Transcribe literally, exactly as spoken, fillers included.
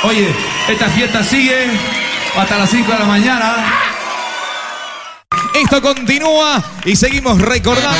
Oye, esta fiesta sigue hasta las cinco de la mañana. Esto continúa y seguimos recordando.